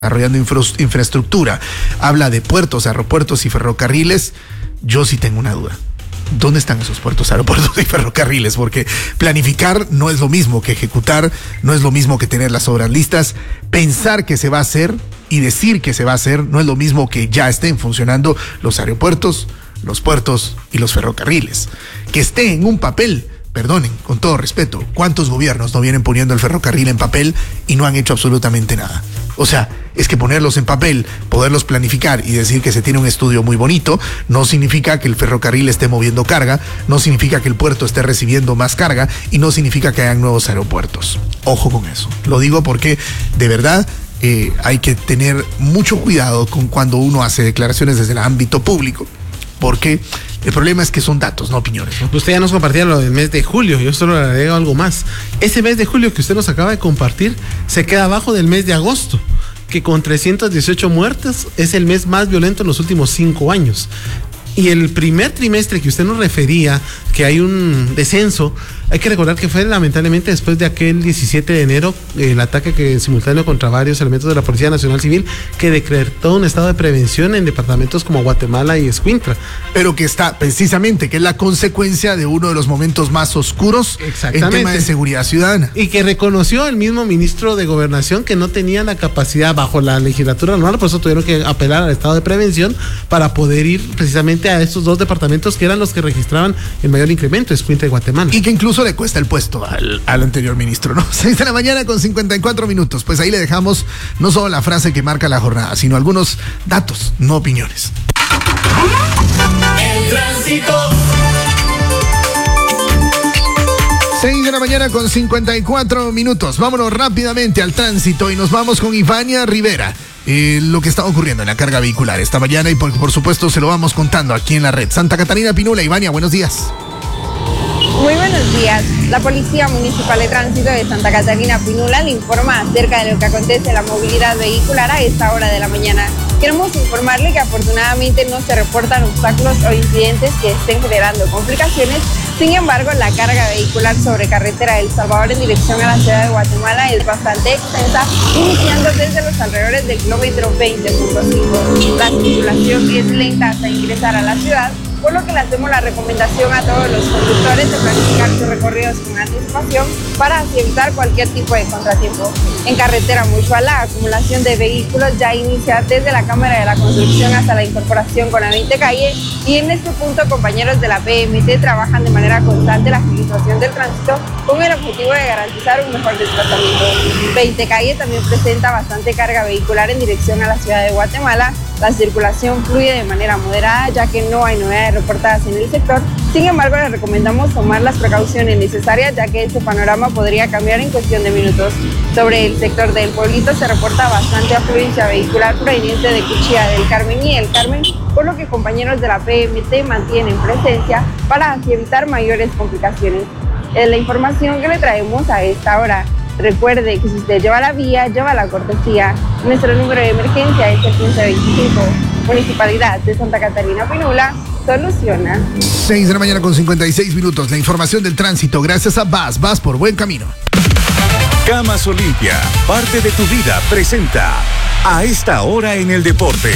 desarrollando infraestructura, habla de puertos, aeropuertos y ferrocarriles, yo sí tengo una duda. ¿Dónde están esos puertos, aeropuertos y ferrocarriles? Porque planificar no es lo mismo que ejecutar, no es lo mismo que tener las obras listas. Pensar que se va a hacer y decir que se va a hacer no es lo mismo que ya estén funcionando los aeropuertos, los puertos y los ferrocarriles. Que esté en un papel. Perdonen, con todo respeto, ¿cuántos gobiernos no vienen poniendo el ferrocarril en papel y no han hecho absolutamente nada? O sea, es que ponerlos en papel, poderlos planificar y decir que se tiene un estudio muy bonito, no significa que el ferrocarril esté moviendo carga, no significa que el puerto esté recibiendo más carga y no significa que hayan nuevos aeropuertos. Ojo con eso. Lo digo porque, de verdad, hay que tener mucho cuidado con cuando uno hace declaraciones desde el ámbito público, porque el problema es que son datos, no opiniones, ¿no? Usted ya nos compartía lo del mes de julio, yo solo le agrego algo más. Ese mes de julio que usted nos acaba de compartir se queda abajo del mes de agosto, que con 318 muertes es el mes más violento en los últimos 5 años. Y el primer trimestre que usted nos refería, que hay un descenso, hay que recordar que fue lamentablemente después de aquel 17 de enero, el ataque simultáneo contra varios elementos de la Policía Nacional Civil, que decretó un estado de prevención en departamentos como Guatemala y Escuintla. Pero que está precisamente, que es la consecuencia de uno de los momentos más oscuros en tema de seguridad ciudadana. Y que reconoció el mismo ministro de Gobernación que no tenía la capacidad bajo la legislatura normal, por eso tuvieron que apelar al estado de prevención para poder ir precisamente a estos dos departamentos que eran los que registraban el mayor incremento, Escuintla y Guatemala. Y que incluso le cuesta el puesto al anterior ministro, ¿no? 6 de la mañana con 54 minutos. Pues ahí le dejamos no solo la frase que marca la jornada, sino algunos datos, no opiniones. El tránsito. 6 de la mañana con 54 minutos. Vámonos rápidamente al tránsito y nos vamos con Ivania Rivera. Lo que está ocurriendo en la carga vehicular esta mañana y por supuesto se lo vamos contando aquí en la red. Santa Catarina Pinula. Ivania, buenos días. Muy buenos días. La Policía Municipal de Tránsito de Santa Catarina Pinula le informa acerca de lo que acontece en la movilidad vehicular a esta hora de la mañana. Queremos informarle que afortunadamente no se reportan obstáculos o incidentes que estén generando complicaciones. Sin embargo, la carga vehicular sobre carretera de El Salvador en dirección a la ciudad de Guatemala es bastante extensa, iniciando desde los alrededores del kilómetro 20.5. La circulación es lenta hasta ingresar a la ciudad, por lo que le hacemos la recomendación a todos los conductores de planificar sus recorridos con anticipación para así evitar cualquier tipo de contratiempo. En carretera Muchoa, la acumulación de vehículos ya inicia desde la Cámara de la Construcción hasta la incorporación con la 20 calle y en este punto compañeros de la PMT trabajan de manera constante la agilización del tránsito con el objetivo de garantizar un mejor desplazamiento. 20 calle también presenta bastante carga vehicular en dirección a la ciudad de Guatemala. La circulación fluye de manera moderada ya que no hay novedades reportadas en el sector. Sin embargo, les recomendamos tomar las precauciones necesarias ya que este panorama podría cambiar en cuestión de minutos. Sobre el sector del Pueblito se reporta bastante afluencia vehicular proveniente de Cuchilla del Carmen y El Carmen, por lo que compañeros de la PMT mantienen presencia para así evitar mayores complicaciones. Es la información que le traemos a esta hora. Recuerde que si usted lleva la vía, lleva la cortesía. Nuestro número de emergencia es el 1525. Municipalidad de Santa Catarina Pinula, soluciona. 6 de la mañana con 56 minutos. La información del tránsito gracias a Vas por buen camino. Camas Olimpia, parte de tu vida, presenta a esta hora en el deporte.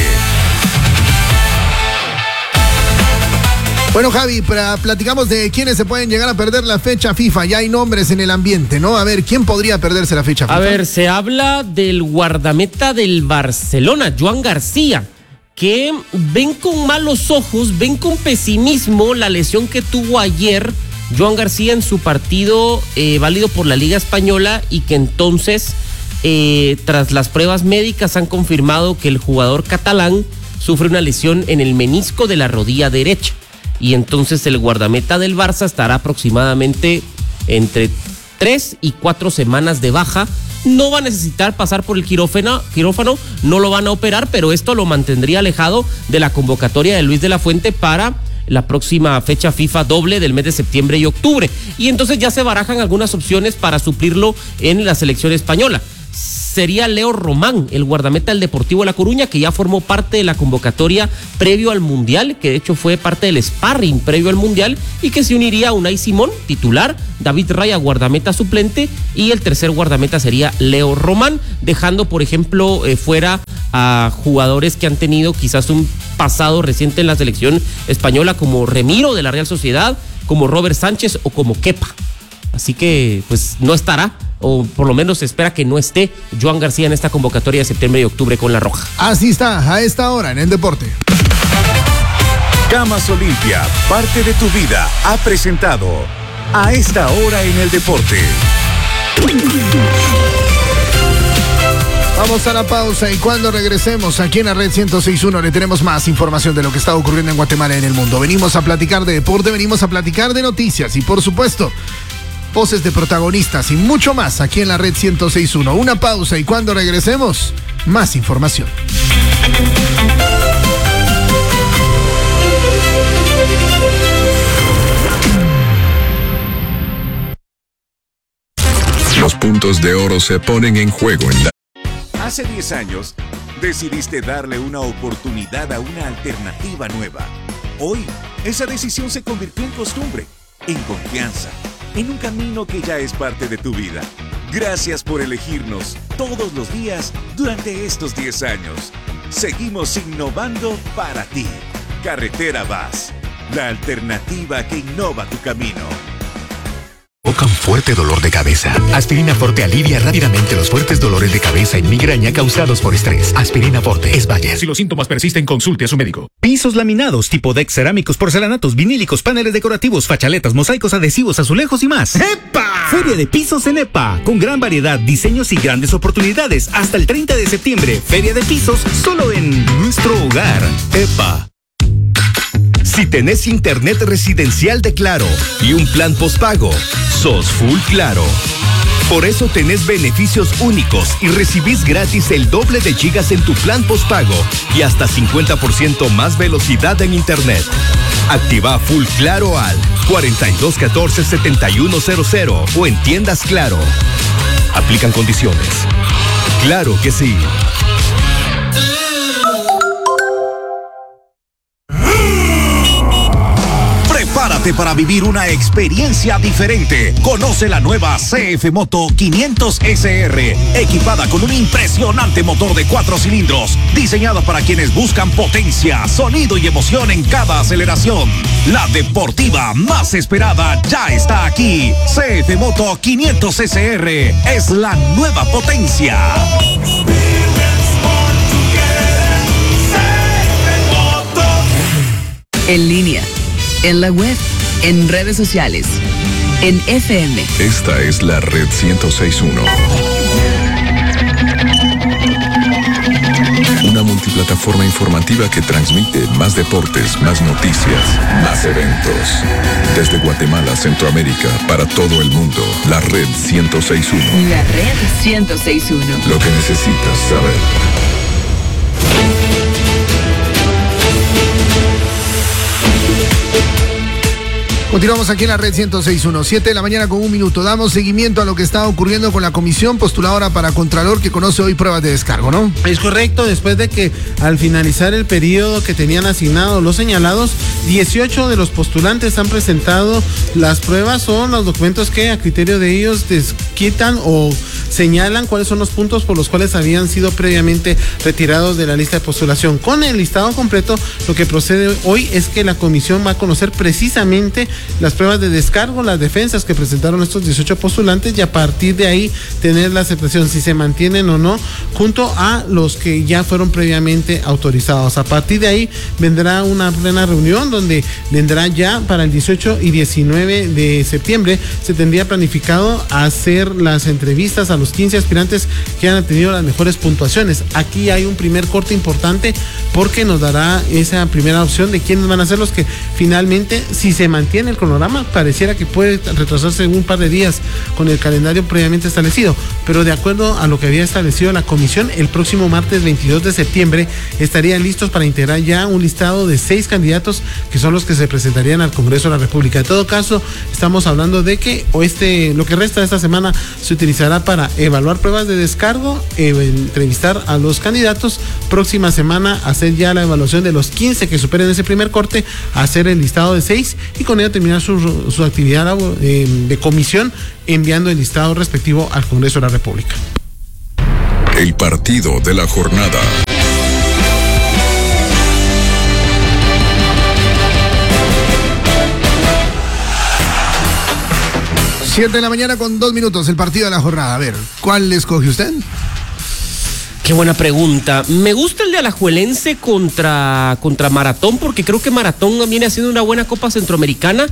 Bueno, Javi, platicamos de quiénes se pueden llegar a perder la fecha FIFA. Ya hay nombres en el ambiente, ¿no? A ver, ¿quién podría perderse la fecha FIFA? A ver, se habla del guardameta del Barcelona, Joan García, que ven con malos ojos, ven con pesimismo la lesión que tuvo ayer Joan García en su partido válido por la Liga Española y que entonces, tras las pruebas médicas, han confirmado que el jugador catalán sufre una lesión en el menisco de la rodilla derecha. Y entonces el guardameta del Barça estará aproximadamente entre 3 y 4 semanas de baja. No va a necesitar pasar por el quirófano, no lo van a operar, pero esto lo mantendría alejado de la convocatoria de Luis de la Fuente para la próxima fecha FIFA doble del mes de septiembre y octubre. Y entonces ya se barajan algunas opciones para suplirlo en la selección española. sería Leo Román, el guardameta del Deportivo La Coruña, que ya formó parte de la convocatoria previo al Mundial, que de hecho fue parte del sparring previo al Mundial, y que se uniría a Unai Simón, titular, David Raya, guardameta suplente, y el tercer guardameta sería Leo Román, dejando, por ejemplo, fuera a jugadores que han tenido quizás un pasado reciente en la selección española, como Remiro de la Real Sociedad, como Robert Sánchez o como Kepa. Así que pues no estará, o por lo menos se espera que no esté Joan García en esta convocatoria de septiembre y octubre con la Roja. Así está, a esta hora en el deporte. Camas Olimpia, parte de tu vida, ha presentado A esta hora en el deporte. Vamos a la pausa y cuando regresemos aquí en la Red 106.1 le tenemos más información de lo que está ocurriendo en Guatemala y en el mundo. Venimos a platicar de deporte, venimos a platicar de noticias y por supuesto voces de protagonistas y mucho más aquí en la Red 106.1. Una pausa y cuando regresemos, más información. Los puntos de oro se ponen en juego en la... Hace 10 años, decidiste darle una oportunidad a una alternativa nueva. Hoy, esa decisión se convirtió en costumbre, en confianza, en un camino que ya es parte de tu vida. Gracias por elegirnos todos los días durante estos 10 años. Seguimos innovando para ti. Carretera VAS, la alternativa que innova tu camino. Provoca un fuerte dolor de cabeza. Aspirina Forte alivia rápidamente los fuertes dolores de cabeza y migraña causados por estrés. Aspirina Forte es Bayer. Si los síntomas persisten, consulte a su médico. Pisos laminados, tipo deck, cerámicos, porcelanatos, vinílicos, paneles decorativos, fachaletas, mosaicos, adhesivos, azulejos y más. ¡Epa! Feria de Pisos en EPA, con gran variedad, diseños y grandes oportunidades. Hasta el 30 de septiembre, Feria de Pisos, solo en nuestro hogar. EPA. Si tenés internet residencial de Claro y un plan postpago, sos full Claro. Por eso tenés beneficios únicos y recibís gratis el doble de gigas en tu plan postpago y hasta 50% más velocidad en internet. Activa full Claro al 4214-7100 o en tiendas Claro. Aplican condiciones. Claro que sí. Prepárate para vivir una experiencia diferente. Conoce la nueva CF Moto 500 SR, equipada con un impresionante motor de 4 cilindros, diseñada para quienes buscan potencia, sonido y emoción en cada aceleración. La deportiva más esperada ya está aquí. CF Moto 500 SR es la nueva potencia. En línea, en la web, en redes sociales, en FM. Esta es la Red 106.1. Una multiplataforma informativa que transmite más deportes, más noticias, más eventos. Desde Guatemala, Centroamérica, para todo el mundo, la Red 106.1. La Red 106.1. Lo que necesitas saber. Continuamos aquí en la Red 106.1, 7 de la mañana con 1 minuto. Damos seguimiento a lo que está ocurriendo con la comisión postuladora para Contralor que conoce hoy pruebas de descargo, ¿no? Es correcto, después de que al finalizar el periodo que tenían asignado los señalados, 18 de los postulantes han presentado las pruebas o los documentos que a criterio de ellos desquitan o señalan cuáles son los puntos por los cuales habían sido previamente retirados de la lista de postulación. Con el listado completo, lo que procede hoy es que la comisión va a conocer precisamente las pruebas de descargo, las defensas que presentaron estos 18 postulantes y a partir de ahí tener la aceptación si se mantienen o no junto a los que ya fueron previamente autorizados. A partir de ahí vendrá una plena reunión donde vendrá ya para el 18 y 19 de septiembre se tendría planificado hacer las entrevistas a los 15 aspirantes que han tenido las mejores puntuaciones. Aquí hay un primer corte importante porque nos dará esa primera opción de quiénes van a ser los que finalmente, si se mantiene el cronograma pareciera que puede retrasarse un par de días con el calendario previamente establecido, pero de acuerdo a lo que había establecido la comisión, el próximo martes 22 de septiembre estarían listos para integrar ya un listado de 6 candidatos que son los que se presentarían al Congreso de la República. En todo caso, estamos hablando de que lo que resta de esta semana se utilizará para evaluar pruebas de descargo, entrevistar a los candidatos, próxima semana hacer ya la evaluación de los 15 que superen ese primer corte, hacer el listado de 6 y con ello terminar su actividad de comisión enviando el listado respectivo al Congreso de la República. El partido de la jornada. Siete de la mañana con 2 minutos, el partido de la jornada. A ver, ¿cuál escoge usted? Qué buena pregunta. Me gusta el de Alajuelense contra Maratón, porque creo que Maratón viene haciendo una buena Copa Centroamericana.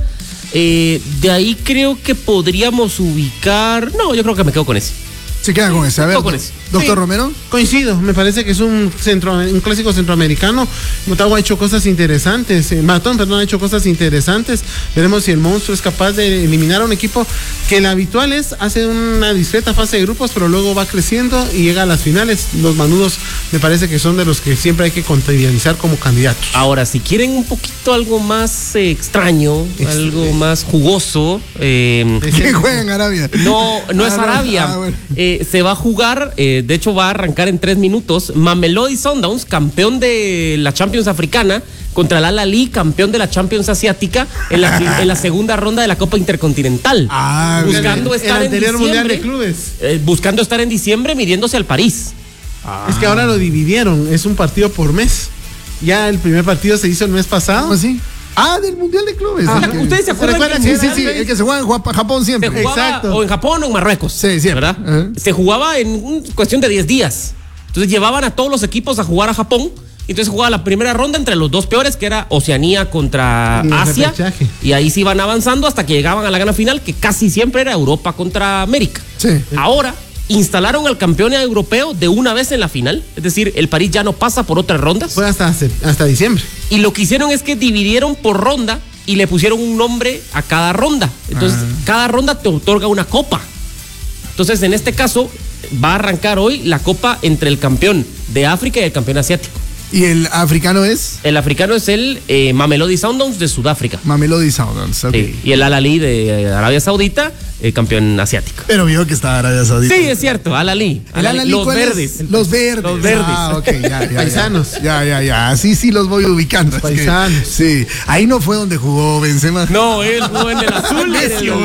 De ahí creo que podríamos ubicar... No, yo creo que me quedo con ese. Se queda con ese. A ver, doctor Sí, Romero. Coincido, me parece que es un clásico centroamericano. Motagua ha hecho cosas interesantes, Maratón, perdón, ha hecho cosas interesantes. Veremos si el monstruo es capaz de eliminar a un equipo que el habitual es, hace una discreta fase de grupos, pero luego va creciendo y llega a las finales. Los manudos me parece que son de los que siempre hay que contabilizar como candidatos. Ahora, si quieren un poquito algo más extraño, algo más jugoso... ¿Quién juega en Arabia? No es Arabia. Bueno. Se va a jugar, de hecho va a arrancar en 3 minutos, Mamelodi Sundowns, campeón de la Champions Africana, contra el Al-Ahly, campeón de la Champions Asiática, en la segunda ronda de la Copa Intercontinental. Buscando estar en diciembre. Mundial de Clubes. Buscando estar en diciembre, midiéndose al París. Es que ahora lo dividieron, es un partido por mes. Ya el primer partido se hizo el mes pasado. ¿Cómo así? del Mundial de Clubes. ¿Ustedes se acuerdan? Sí, el que se juega en Japón siempre. Se jugaba, exacto. O en Japón o en Marruecos. Sí, siempre. ¿Verdad? Se jugaba en cuestión de 10 días. Entonces llevaban a todos los equipos a jugar a Japón. Entonces jugaba la primera ronda entre los dos peores, que era Oceanía contra Asia. Y ahí se iban avanzando hasta que llegaban a la gran final, que casi siempre era Europa contra América. Sí. Ahora instalaron al campeón europeo de una vez en la final. Es decir, el París ya no pasa por otras rondas. Fue hasta diciembre. Y lo que hicieron es que dividieron por ronda y le pusieron un nombre a cada ronda. Entonces, cada ronda te otorga una copa. Entonces, en este caso, va a arrancar hoy la copa entre el campeón de África y el campeón asiático. ¿Y el africano es? El africano es el Mamelodi Sundowns de Sudáfrica. Mamelodi Sundowns, ok. Sí, y el Al-Ahly de Arabia Saudita, campeón asiático. Pero vio que está Arabia Saudita. Sí, es cierto, Al-Ahly. Los verdes. Los verdes. Los verdes. Ah, ok, ya. Paisanos. Ya. Así sí los voy ubicando. Paisanos. Sí. Ahí no fue donde jugó Benzema. No, él jugó en el azul,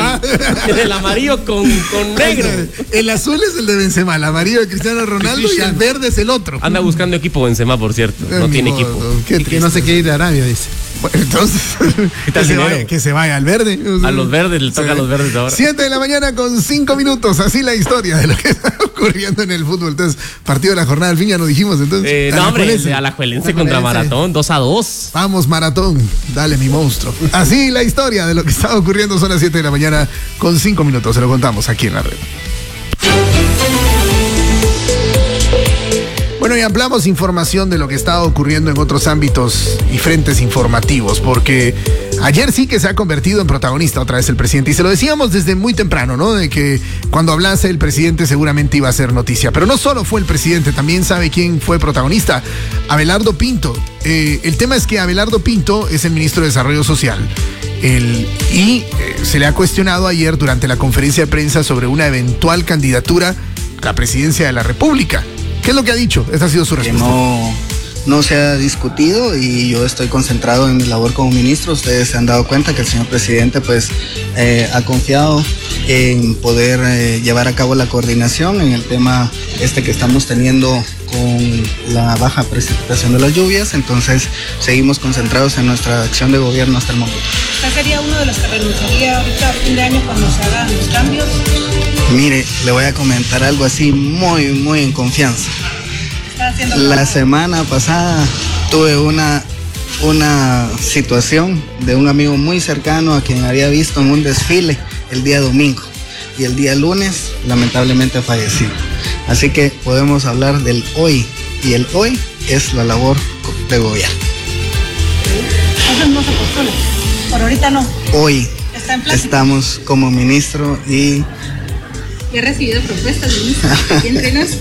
en el amarillo con negro. El azul es el de Benzema, el amarillo de Cristiano Ronaldo y el verde es el otro. Anda buscando equipo Benzema, por cierto. No tiene equipo. Que no se quiere ir a Arabia, dice. Bueno, entonces, que se vaya al verde. A los verdes, le toca a los verdes ahora. 7 de la mañana con 5 minutos. Así la historia de lo que está ocurriendo en el fútbol. Entonces, partido de la jornada al fin ya lo dijimos. Entonces, no, hombre, Alajuelense contra Maratón, 2-2. Vamos, Maratón. Dale, mi monstruo. Así la historia de lo que está ocurriendo. Son las 7 de la mañana con 5 minutos. Se lo contamos aquí en la red. Bueno, y ampliamos información de lo que está ocurriendo en otros ámbitos y frentes informativos, porque ayer sí que se ha convertido en protagonista otra vez el presidente, y se lo decíamos desde muy temprano, ¿no? De que cuando hablase el presidente seguramente iba a ser noticia, pero no solo fue el presidente, también sabe quién fue protagonista, Abelardo Pinto. El tema es que Abelardo Pinto es el ministro de Desarrollo Social, y se le ha cuestionado ayer durante la conferencia de prensa sobre una eventual candidatura a la presidencia de la República. ¿Qué es lo que ha dicho? Esta ha sido su respuesta. No se ha discutido y yo estoy concentrado en mi labor como ministro. Ustedes se han dado cuenta que el señor presidente pues ha confiado en poder llevar a cabo la coordinación en el tema que estamos teniendo con la baja precipitación de las lluvias. Entonces seguimos concentrados en nuestra acción de gobierno hasta el momento. ¿Usted sería uno de los que renunciaría ahorita a fin de año cuando se hagan los cambios? Mire, le voy a comentar algo así muy en confianza. La semana pasada tuve una situación de un amigo muy cercano a quien había visto en un desfile el día domingo y el día lunes lamentablemente falleció. Así que podemos hablar del hoy, y el hoy es la labor de gobierno. ¿Entonces no se postula? Por ahorita no. Hoy Está en plática. estamos como ministro y... Ya he recibido propuestas, ministro. Aquí entre nos.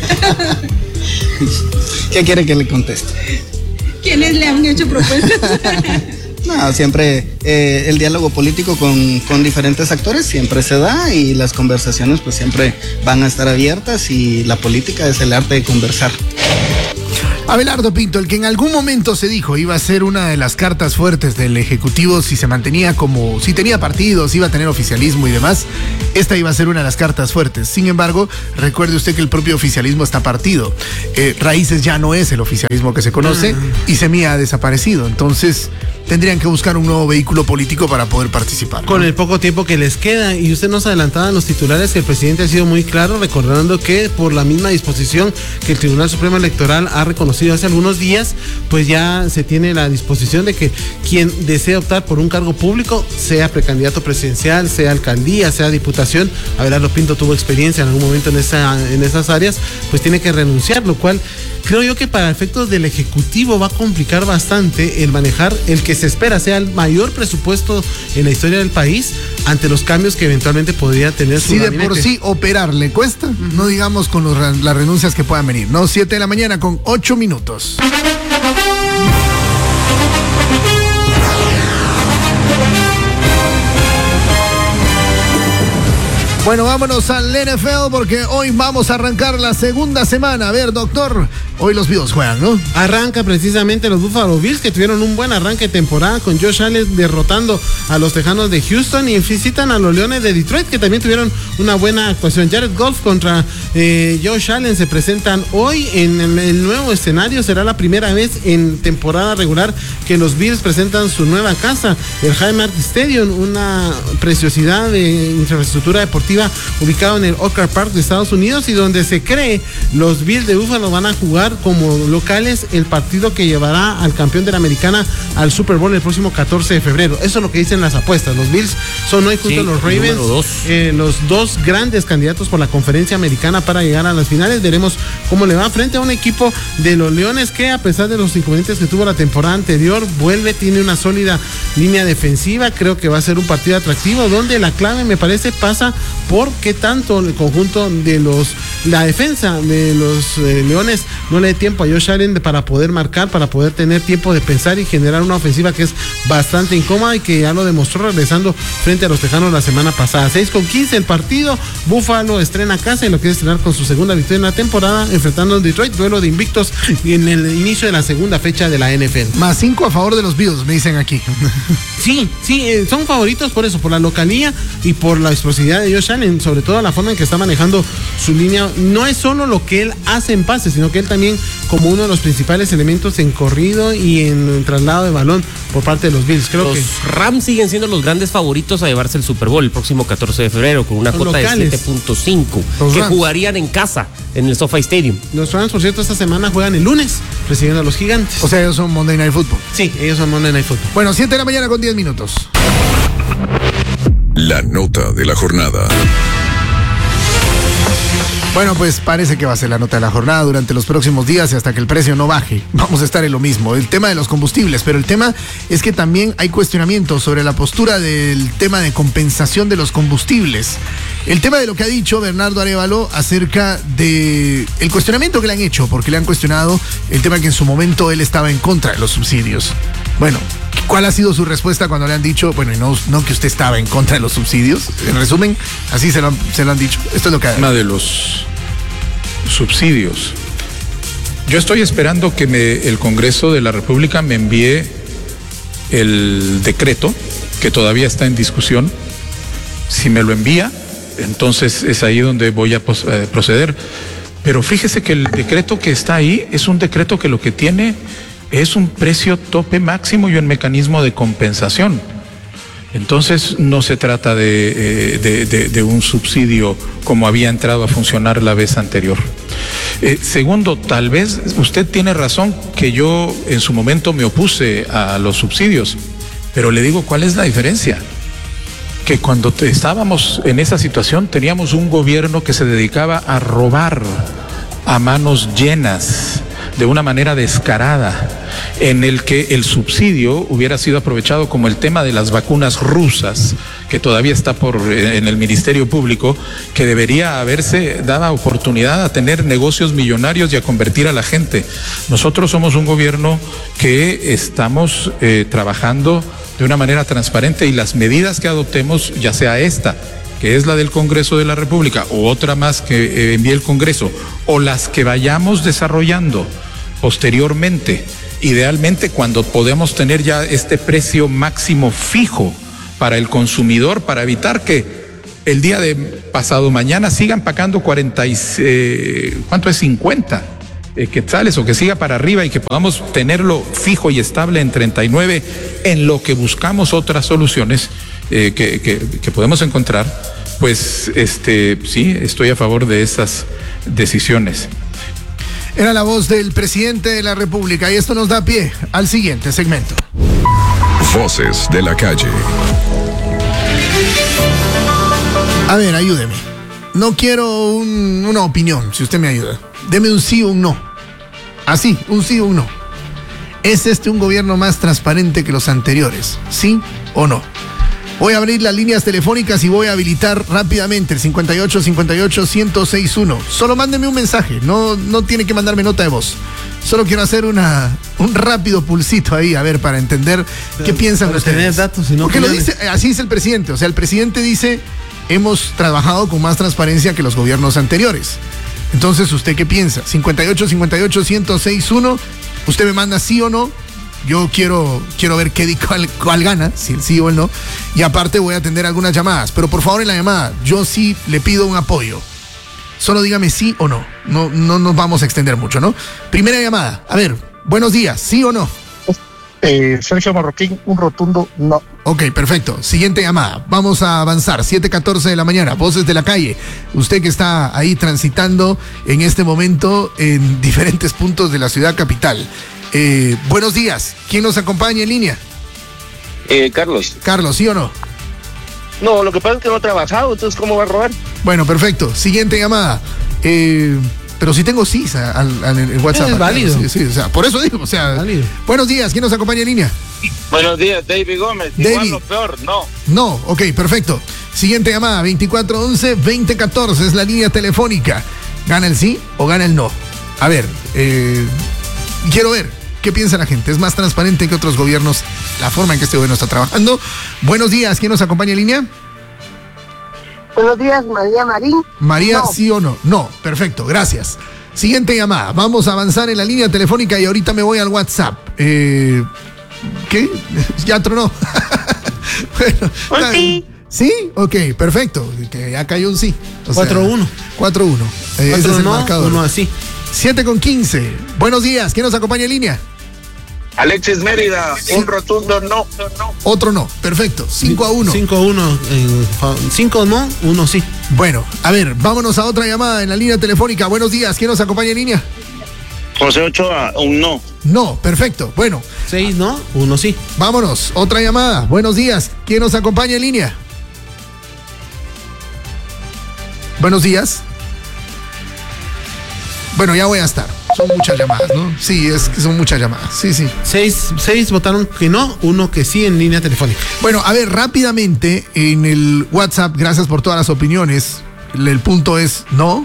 ¿Qué quiere que le conteste? ¿Quiénes le han hecho propuestas? No, siempre el diálogo político con diferentes actores siempre se da y las conversaciones pues siempre van a estar abiertas y la política es el arte de conversar. Abelardo Pinto, el que en algún momento se dijo iba a ser una de las cartas fuertes del Ejecutivo si se mantenía como, si tenía partidos, iba a tener oficialismo y demás, esta iba a ser una de las cartas fuertes. Sin embargo, recuerde usted que el propio oficialismo está partido. Raíces ya no es el oficialismo que se conoce y Semilla ha desaparecido. Entonces, tendrían que buscar un nuevo vehículo político para poder participar, ¿no? Con el poco tiempo que les queda, y usted nos adelantaba en los titulares que el presidente ha sido muy claro, recordando que por la misma disposición que el Tribunal Supremo Electoral ha reconocido hace algunos días, pues ya se tiene la disposición de que quien desee optar por un cargo público, sea precandidato presidencial, sea alcaldía, sea diputación, Abelardo Pinto tuvo experiencia en algún momento en esas áreas, pues tiene que renunciar, lo cual creo yo que para efectos del Ejecutivo va a complicar bastante el manejar el que se espera sea el mayor presupuesto en la historia del país ante los cambios que eventualmente podría tener su gabinete. Si de por sí operar le cuesta, no digamos con las renuncias que puedan venir, ¿no? 7 de la mañana con 8 minutos. Bueno, vámonos al NFL porque hoy vamos a arrancar la segunda semana. A ver, doctor, hoy los Bills juegan, ¿no? Arranca precisamente los Buffalo Bills, que tuvieron un buen arranque de temporada con Josh Allen derrotando a los Tejanos de Houston, y visitan a los Leones de Detroit, que también tuvieron una buena actuación. Jared Goff contra Josh Allen se presentan hoy en el nuevo escenario. Será la primera vez en temporada regular que los Bills presentan su nueva casa, el Highmark Stadium, una preciosidad de infraestructura deportiva ubicado en el Oak Park de Estados Unidos, y donde se cree los Bills de Buffalo van a jugar como locales el partido que llevará al campeón de la Americana al Super Bowl el próximo 14 de febrero. Eso es lo que dicen las apuestas. Los Bills son hoy junto a los Ravens los dos grandes candidatos por la conferencia americana para llegar a las finales. Veremos cómo le va frente a un equipo de los Leones que, a pesar de los inconvenientes que tuvo la temporada anterior, tiene una sólida línea defensiva. Creo que va a ser un partido atractivo, donde la clave, me parece, pasa por qué tanto el conjunto de la defensa de los Leones no le dé tiempo a Josh Allen para poder marcar, para poder tener tiempo de pensar y generar una ofensiva que es bastante incómoda, y que ya lo demostró regresando frente a los Tejanos la semana pasada. 6:15 el partido. Buffalo estrena casa y lo quiere estrenar con su segunda victoria en la temporada, enfrentando a Detroit, duelo de invictos en el inicio de la segunda fecha de la NFL. Más 5 a favor de los Bills, me dicen aquí. Sí, son favoritos por eso, por la localía y por la explosividad de Josh Allen, sobre todo la forma en que está manejando su línea. No es solo lo que él hace en pases, sino que él también como uno de los principales elementos en corrido y en traslado de balón por parte de los Bills. Creo que los Rams siguen siendo los grandes favoritos a llevarse el Super Bowl el próximo 14 de febrero con una cuota de 7.5 que jugarían en casa en el SoFi Stadium. Los Rams, por cierto, esta semana juegan el lunes recibiendo a los Gigantes. O sea, ellos son Monday Night Football. Sí, ellos son Monday Night Football. Bueno, 7 de la mañana con 10 minutos. La nota de la jornada. Bueno, pues parece que va a ser la nota de la jornada durante los próximos días y hasta que el precio no baje. Vamos a estar en lo mismo, el tema de los combustibles, pero el tema es que también hay cuestionamientos sobre la postura del tema de compensación de los combustibles. El tema de lo que ha dicho Bernardo Arévalo acerca de el cuestionamiento que le han hecho, porque le han cuestionado el tema que en su momento él estaba en contra de los subsidios. Bueno, ¿cuál ha sido su respuesta cuando le han dicho, bueno, y no que usted estaba en contra de los subsidios? En resumen, así se lo han dicho. Esto es lo que ha dicho. Tema de los subsidios. Yo estoy esperando que el Congreso de la República me envíe el decreto, que todavía está en discusión. Si me lo envía, entonces es ahí donde voy a proceder. Pero fíjese que el decreto que está ahí es un decreto que lo que tiene es un precio tope máximo y un mecanismo de compensación. Entonces no se trata de un subsidio como había entrado a funcionar la vez anterior. Segundo, tal vez usted tiene razón que yo en su momento me opuse a los subsidios, pero le digo cuál es la diferencia. Que cuando estábamos en esa situación teníamos un gobierno que se dedicaba a robar a manos llenas, de una manera descarada. en el que el subsidio hubiera sido aprovechado como el tema de las vacunas rusas, que todavía está en el Ministerio Público, que debería haberse dado oportunidad a tener negocios millonarios y a convertir a la gente. Nosotros somos un gobierno que estamos trabajando de una manera transparente, y las medidas que adoptemos, ya sea esta, que es la del Congreso de la República, o otra más que envíe el Congreso, o las que vayamos desarrollando posteriormente, idealmente cuando podemos tener ya este precio máximo fijo para el consumidor, para evitar que el día de pasado mañana sigan pagando 50 quetzales, o que siga para arriba, y que podamos tenerlo fijo y estable en 39, en lo que buscamos otras soluciones que podemos encontrar. Pues sí, estoy a favor de esas decisiones. Era la voz del presidente de la República, y esto nos da pie al siguiente segmento. Voces de la calle. A ver, ayúdeme. No quiero una opinión, si usted me ayuda. Deme un sí o un no. Así, un sí o un no. ¿Es este un gobierno más transparente que los anteriores? ¿Sí o no? Voy a abrir las líneas telefónicas y voy a habilitar rápidamente el 5858-1061. Solo mándeme un mensaje, no tiene que mandarme nota de voz. Solo quiero hacer un rápido pulsito ahí, a ver, para entender qué piensan ustedes. Datos, si no, porque lo dice, así dice el presidente. O sea, el presidente dice, hemos trabajado con más transparencia que los gobiernos anteriores. Entonces, ¿usted qué piensa? 5858-1061. Usted me manda sí o no. Yo quiero ver cuál gana, si el sí o el no. Y aparte voy a atender algunas llamadas. Pero por favor, en la llamada, yo sí le pido un apoyo. Solo dígame sí o no. No nos vamos a extender mucho, ¿no? Primera llamada. A ver, buenos días, ¿sí o no? Sergio Marroquín, un rotundo no. Ok, perfecto. Siguiente llamada. Vamos a avanzar. 7:14 de la mañana. Voces de la calle. Usted que está ahí transitando en este momento en diferentes puntos de la ciudad capital. Buenos días. ¿Quién nos acompaña en línea? Carlos. Carlos, ¿sí o no? No, lo que pasa es que no ha trabajado, entonces ¿cómo va a robar? Bueno, perfecto. Siguiente llamada. Pero si tengo sí en WhatsApp. Es válido. Sí, o sea, por eso digo, o sea. Válido. Buenos días. ¿Quién nos acompaña en línea? Buenos días, David Gómez. David. Igual lo peor, no. No, ok, perfecto. Siguiente llamada, 2411-2014, es la línea telefónica. ¿Gana el sí o gana el no? A ver, quiero ver qué piensa la gente. ¿Es más transparente que otros gobiernos la forma en que este gobierno está trabajando? Buenos días, ¿quién nos acompaña en línea? Buenos días, María Marín. María, no. ¿sí o no? No, perfecto, gracias. Siguiente llamada, vamos a avanzar en la línea telefónica y ahorita me voy al WhatsApp. ¿Qué? Ya tronó. Bueno, sí. ¿Sí? Ok, perfecto. Que ya cayó un sí. 4-1. 4-1. Ese es el marcador. 1 así. 7:15. Buenos días. ¿Quién nos acompaña en línea? Alexis Mérida, un rotundo no. Otro no. Perfecto. 5-1. 5-1. 5 no, 1 sí. Bueno, a ver, vámonos a otra llamada en la línea telefónica. Buenos días. ¿Quién nos acompaña en línea? José Ochoa, un no. No, perfecto. Bueno. 6 no, 1 sí. Vámonos. Otra llamada. Buenos días. ¿Quién nos acompaña en línea? Buenos días. Bueno, ya voy a estar. Son muchas llamadas, ¿no? Sí, es que son muchas llamadas. Sí, sí. 6 votaron que no, 1 que sí en línea telefónica. Bueno, a ver, rápidamente en el WhatsApp, gracias por todas las opiniones. El punto es no.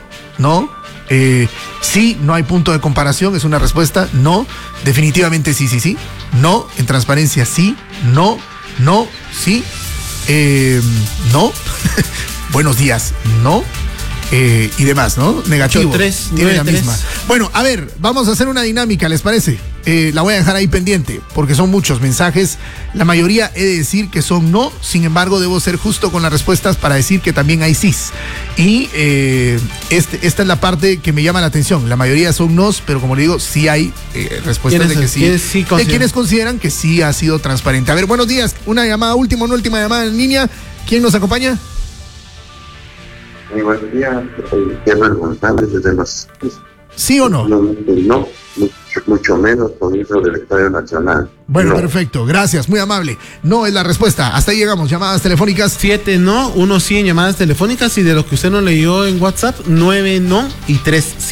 Sí, no hay punto de comparación, es una respuesta. No, definitivamente sí. No, en transparencia sí. No, sí. No. Buenos días, no. Y demás, ¿no? Negativo. 3, tiene 9, la 3. misma. Bueno, a ver, vamos a hacer una dinámica, ¿les parece? La voy a dejar ahí pendiente, porque son muchos mensajes. La mayoría he de decir que son no, sin embargo, debo ser justo con las respuestas para decir que también hay sís. Y esta es la parte que me llama la atención. La mayoría son nos, pero como le digo, sí hay respuestas de que sí. De quienes consideran que sí ha sido transparente. A ver, buenos días. Una última llamada en línea. ¿Quién nos acompaña? Muy buenos días, Pierre González desde los... ¿Sí o no? No, mucho menos por eso del Estadio Nacional. Bueno, no. Perfecto, gracias, muy amable. No es la respuesta, hasta ahí llegamos, llamadas telefónicas. 7 no, 1 sí en llamadas telefónicas, y de lo que usted nos leyó en WhatsApp, 9 no y 3 sí.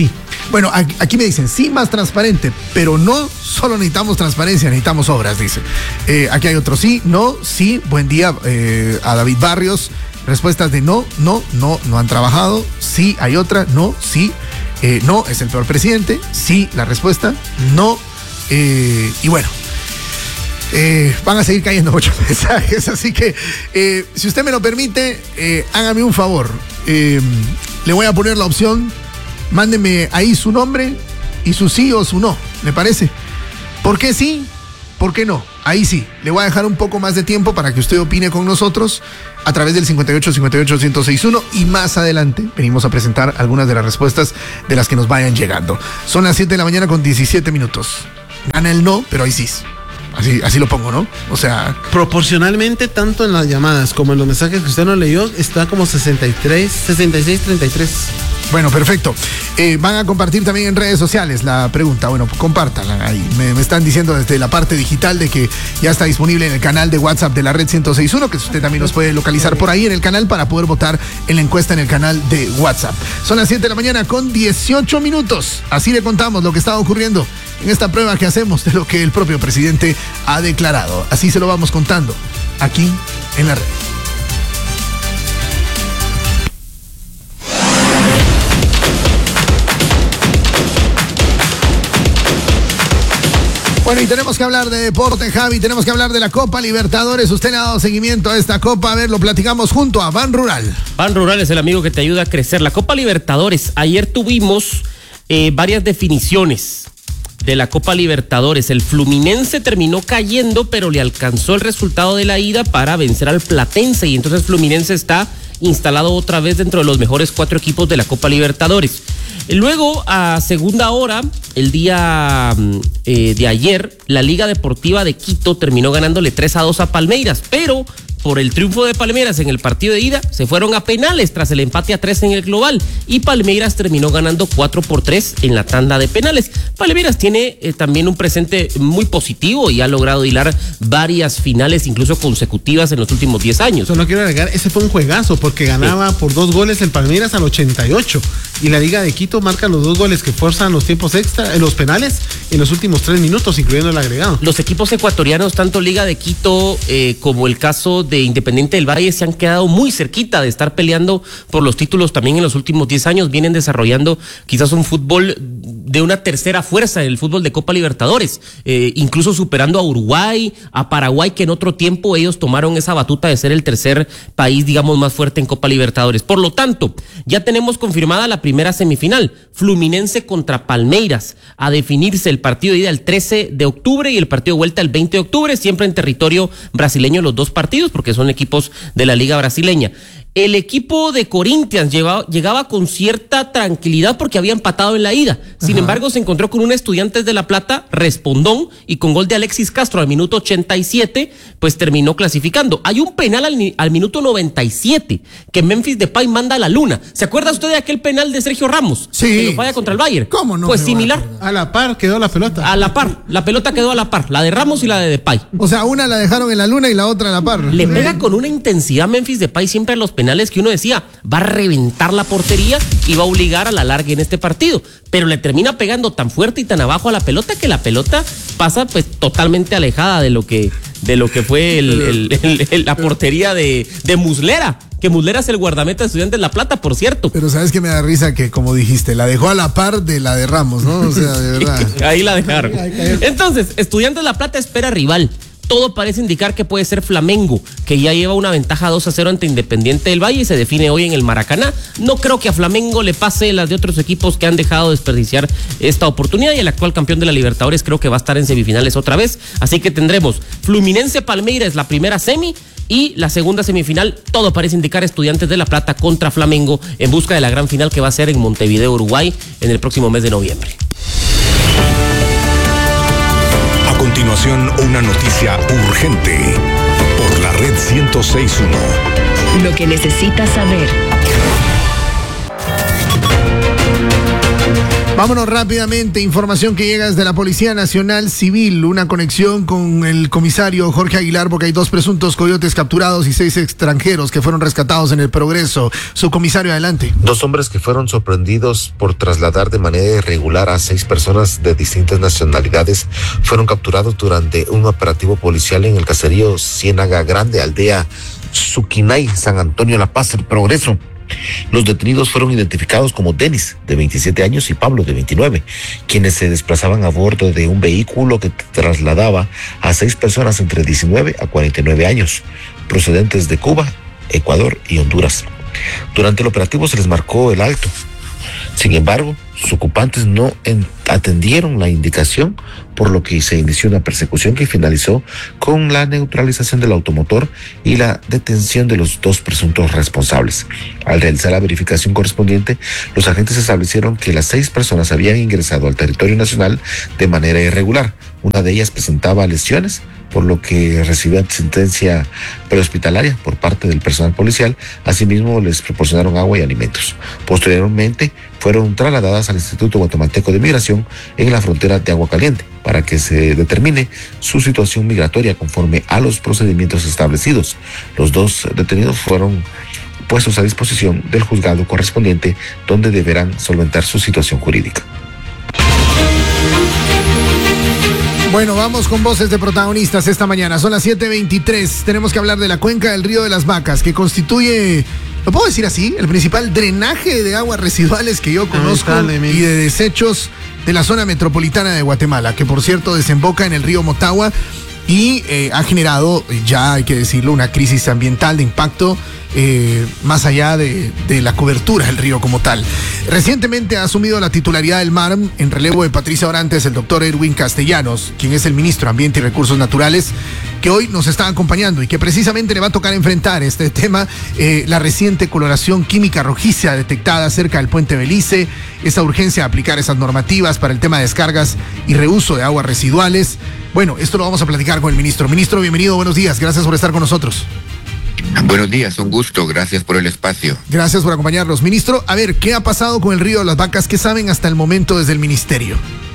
Bueno, aquí me dicen, sí, más transparente, pero no solo necesitamos transparencia, necesitamos obras, dice. Aquí hay otro sí, no, sí, buen día a David Barrios. Respuestas de no han trabajado, sí, hay otra, no, sí, no, es el peor presidente, sí, la respuesta, no, y bueno. Van a seguir cayendo muchos mensajes, así que si usted me lo permite, hágame un favor. Le voy a poner la opción, mándeme ahí su nombre y su sí o su no, ¿le parece? ¿Por qué sí? ¿Por qué no? Ahí sí, le voy a dejar un poco más de tiempo para que usted opine con nosotros a través del 58-58-1061 y más adelante venimos a presentar algunas de las respuestas de las que nos vayan llegando. Son las 7 de la mañana con 17 minutos. Gana el no, pero ahí sí. Así lo pongo, ¿no? O sea, proporcionalmente, tanto en las llamadas como en los mensajes que usted no leyó, está como 66-33. Bueno, perfecto. Van a compartir también en redes sociales la pregunta. Bueno, compártanla ahí. Me están diciendo desde la parte digital de que ya está disponible en el canal de WhatsApp de la Red 106.1, que usted también nos puede localizar por ahí en el canal para poder votar en la encuesta en el canal de WhatsApp. Son las 7 de la mañana con 18 minutos. Así le contamos lo que está ocurriendo en esta prueba que hacemos de lo que el propio presidente ha declarado. Así se lo vamos contando aquí en la red. Bueno, y tenemos que hablar de deporte, Javi, tenemos que hablar de la Copa Libertadores. Usted le ha dado seguimiento a esta Copa, a ver, lo platicamos junto a Ban Rural. Ban Rural es el amigo que te ayuda a crecer. La Copa Libertadores, ayer tuvimos varias definiciones de la Copa Libertadores. El Fluminense terminó cayendo, pero le alcanzó el resultado de la ida para vencer al Platense, y entonces Fluminense está instalado otra vez dentro de los mejores 4 equipos de la Copa Libertadores. Luego, a segunda hora, el día de ayer, la Liga Deportiva de Quito terminó ganándole 3-2 a Palmeiras, pero por el triunfo de Palmeiras en el partido de ida, se fueron a penales tras el empate a 3 en el global, y Palmeiras terminó ganando 4-3 en la tanda de penales. Palmeiras tiene también un presente muy positivo y ha logrado hilar varias finales, incluso consecutivas, en los últimos 10 años. Solo quiero agregar, ese fue un juegazo, porque ganaba por 2 goles el Palmeiras al 88, y la Liga de Quito marca los 2 goles que forzan los tiempos extra, los penales, en los últimos 3 minutos, incluyendo el agregado. Los equipos ecuatorianos, tanto Liga de Quito como el caso de Independiente del Valle, se han quedado muy cerquita de estar peleando por los títulos también en los últimos 10 años. Vienen desarrollando quizás un fútbol de una tercera fuerza en el fútbol de Copa Libertadores, incluso superando a Uruguay, a Paraguay, que en otro tiempo ellos tomaron esa batuta de ser el tercer país, digamos, más fuerte en Copa Libertadores. Por lo tanto, ya tenemos confirmada la primera semifinal, Fluminense contra Palmeiras, a definirse el partido de ida el 13 de octubre y el partido de vuelta el 20 de octubre, siempre en territorio brasileño los 2 partidos, porque son equipos de la Liga Brasileña. El equipo de Corinthians llegaba con cierta tranquilidad porque había empatado en la ida. Sin embargo, se encontró con un Estudiantes de La Plata respondón, y con gol de Alexis Castro al minuto 87, pues terminó clasificando. Hay un penal al minuto 97 que Memphis Depay manda a la luna. ¿Se acuerda usted de aquel penal de Sergio Ramos? Sí. Que lo falla contra el Bayern. ¿Cómo no? Pues similar. A la par quedó la pelota. A la par. La pelota quedó a la par. La de Ramos y la de Depay. O sea, una la dejaron en la luna y la otra a la par. Le pega con una intensidad Memphis Depay siempre a los penales que uno decía, va a reventar la portería y va a obligar a la larga en este partido, pero le termina pegando tan fuerte y tan abajo a la pelota que la pelota pasa pues totalmente alejada de lo que fue la portería de Muslera, que Muslera es el guardameta de Estudiantes de La Plata, por cierto. Pero sabes que me da risa que, como dijiste, la dejó a la par de la de Ramos, ¿no? O sea, de verdad. Ahí la dejaron. Entonces, Estudiantes de La Plata espera rival. Todo parece indicar que puede ser Flamengo, que ya lleva una ventaja 2-0 ante Independiente del Valle y se define hoy en el Maracaná. No creo que a Flamengo le pase las de otros equipos que han dejado de desperdiciar esta oportunidad, y el actual campeón de la Libertadores creo que va a estar en semifinales otra vez. Así que tendremos Fluminense Palmeiras, la primera semi, y la segunda semifinal, todo parece indicar Estudiantes de La Plata contra Flamengo en busca de la gran final que va a ser en Montevideo, Uruguay, en el próximo mes de noviembre. A continuación, una noticia urgente por la Red 106.1. Lo que necesitas saber. Vámonos rápidamente, información que llega desde la Policía Nacional Civil, una conexión con el comisario Jorge Aguilar, porque hay 2 presuntos coyotes capturados y 6 extranjeros que fueron rescatados en el Progreso. Subcomisario, adelante. 2 hombres que fueron sorprendidos por trasladar de manera irregular a 6 personas de distintas nacionalidades fueron capturados durante un operativo policial en el caserío Ciénaga Grande, aldea Suquinay, San Antonio La Paz, el Progreso. Los detenidos fueron identificados como Denis, de 27 años, y Pablo, de 29, quienes se desplazaban a bordo de un vehículo que trasladaba a 6 personas entre 19 a 49 años, procedentes de Cuba, Ecuador y Honduras. Durante el operativo se les marcó el alto. Sin embargo, sus ocupantes no atendieron la indicación, por lo que se inició una persecución que finalizó con la neutralización del automotor y la detención de los 2 presuntos responsables. Al realizar la verificación correspondiente, los agentes establecieron que las 6 personas habían ingresado al territorio nacional de manera irregular. Una de ellas presentaba lesiones, por lo que recibió sentencia prehospitalaria por parte del personal policial. Asimismo, les proporcionaron agua y alimentos. Posteriormente, fueron trasladadas al Instituto Guatemalteco de Migración en la frontera de Agua Caliente para que se determine su situación migratoria conforme a los procedimientos establecidos. Los 2 detenidos fueron puestos a disposición del juzgado correspondiente, donde deberán solventar su situación jurídica. Bueno, vamos con voces de protagonistas esta mañana. Son las 7:23. Tenemos que hablar de la cuenca del Río de las Vacas, que constituye, ¿lo puedo decir así?, el principal drenaje de aguas residuales que yo conozco y de desechos de la zona metropolitana de Guatemala, que por cierto desemboca en el río Motagua y ha generado, ya hay que decirlo, una crisis ambiental de impacto más allá de la cobertura del río como tal. Recientemente ha asumido la titularidad del MARM en relevo de Patricia Orantes el doctor Erwin Castellanos, quien es el ministro de Ambiente y Recursos Naturales, que hoy nos está acompañando y que precisamente le va a tocar enfrentar este tema, la reciente coloración química rojiza detectada cerca del puente Belice, esa urgencia de aplicar esas normativas para el tema de descargas y reuso de aguas residuales. Bueno, esto lo vamos a platicar con el ministro. Ministro, bienvenido, buenos días, gracias por estar con nosotros. Buenos días, un gusto, gracias por el espacio. Gracias por acompañarnos. Ministro, a ver, ¿qué ha pasado con el Río de las Vacas? ¿Qué saben hasta el momento desde el ministerio?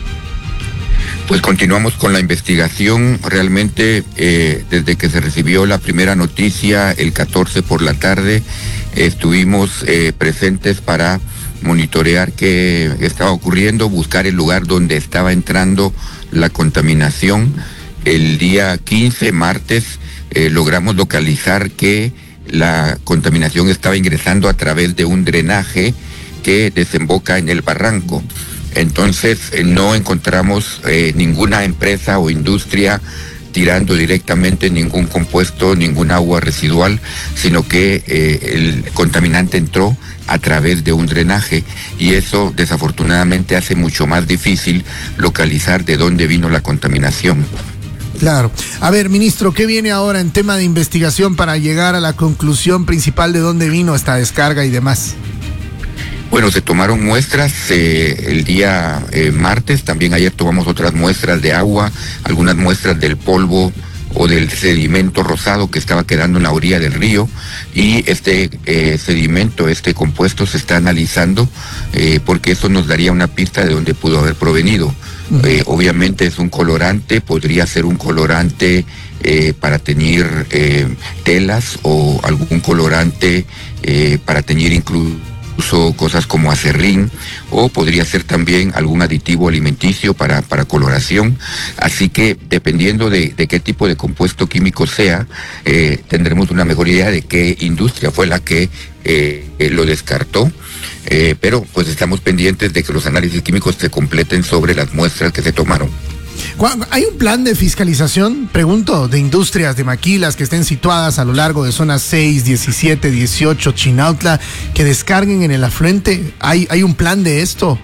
Pues continuamos con la investigación. Realmente, desde que se recibió la primera noticia, el 14 por la tarde, estuvimos presentes para monitorear qué estaba ocurriendo, buscar el lugar donde estaba entrando la contaminación. El día 15, martes, logramos localizar que la contaminación estaba ingresando a través de un drenaje que desemboca en el barranco. Entonces no encontramos ninguna empresa o industria tirando directamente ningún compuesto, ningún agua residual, sino que el contaminante entró a través de un drenaje y eso desafortunadamente hace mucho más difícil localizar de dónde vino la contaminación. Claro. A ver, ministro, ¿qué viene ahora en tema de investigación para llegar a la conclusión principal de dónde vino esta descarga y demás? Bueno, se tomaron muestras el día martes, también ayer tomamos otras muestras de agua, algunas muestras del polvo o del sedimento rosado que estaba quedando en la orilla del río, y este sedimento, este compuesto se está analizando porque eso nos daría una pista de dónde pudo haber provenido. Obviamente es un colorante, podría ser un colorante para teñir telas o algún colorante para teñir incluso cosas como acerrín, o podría ser también algún aditivo alimenticio para coloración. Así que dependiendo de qué tipo de compuesto químico sea, tendremos una mejor idea de qué industria fue la que lo descartó. Pero pues estamos pendientes de que los análisis químicos se completen sobre las muestras que se tomaron. ¿Hay un plan de fiscalización, pregunto, de industrias de maquilas que estén situadas a lo largo de zonas 6, 17, 18, Chinautla, que descarguen en el afluente? ¿Hay un plan de esto?